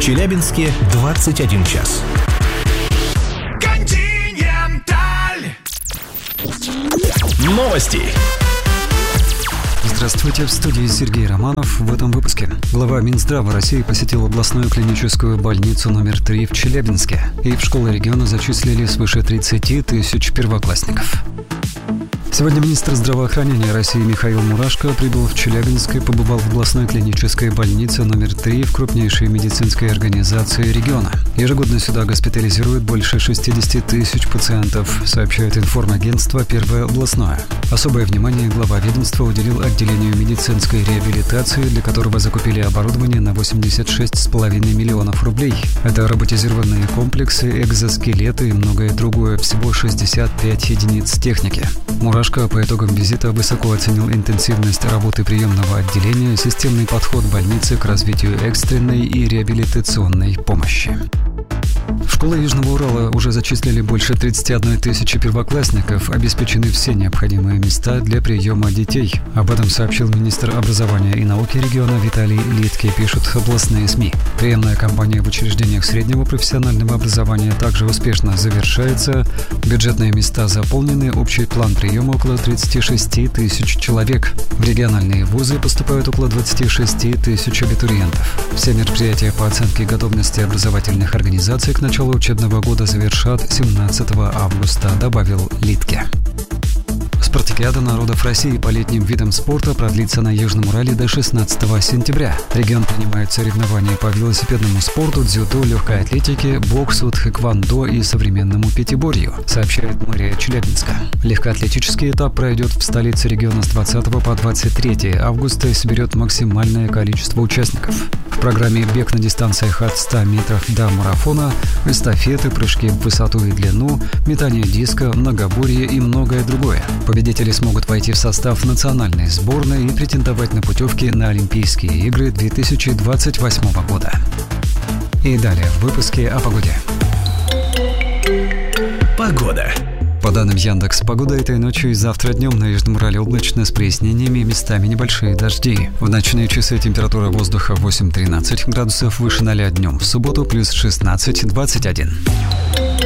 Челябинске 21 час. Новости. Здравствуйте, в студии Сергей Романов. В этом выпуске глава Минздрава России посетил областную клиническую больницу номер 3 в Челябинске. И в школы региона зачислили свыше 30 тысяч первоклассников. Сегодня министр здравоохранения России Михаил Мурашко прибыл в Челябинск и побывал в областной клинической больнице номер 3 в крупнейшей медицинской организации региона. Ежегодно сюда госпитализируют больше 60 тысяч пациентов, сообщает информагентство «Первое областное». Особое внимание глава ведомства уделил отделению медицинской реабилитации, для которого закупили оборудование на 86,5 миллионов рублей. Это роботизированные комплексы, экзоскелеты и многое другое, всего 65 единиц техники. Мурашко по итогам визита высоко оценил интенсивность работы приемного отделения, системный подход больницы к развитию экстренной и реабилитационной помощи. В школы Южного Урала уже зачислили больше 31 тысячи первоклассников, обеспечены все необходимые места для приема детей. Об этом сообщил министр образования и науки региона Виталий Литке, пишут областные СМИ. Приемная кампания в учреждениях среднего профессионального образования также успешно завершается. Бюджетные места заполнены, общий план приема около 36 тысяч человек. В региональные вузы поступают около 26 тысяч абитуриентов. Все мероприятия по оценке готовности образовательных организаций к началу учебного года завершат 17 августа, добавил Литке. Спартакиада народов России по летним видам спорта продлится на Южном Урале до 16 сентября. Регион принимает соревнования по велосипедному спорту, дзюдо, легкой атлетике, боксу, тхэквондо и современному пятиборью, сообщает мэрия Челябинска. Легкоатлетический этап пройдет в столице региона с 20 по 23 августа и соберет максимальное количество участников. В программе бег на дистанциях от 100 метров до марафона, эстафеты, прыжки в высоту и длину, метание диска, многоборье и многое другое. Победители смогут войти в состав национальной сборной и претендовать на путевки на Олимпийские игры 2028 года. И далее в выпуске о погоде. Погода. По данным Яндекс.Погода, этой ночью и завтра днем на Южном Урале облачно с прояснениями, местами небольшие дожди. В ночные часы температура воздуха 8-13 градусов, выше 0 днем. В субботу плюс 16-21.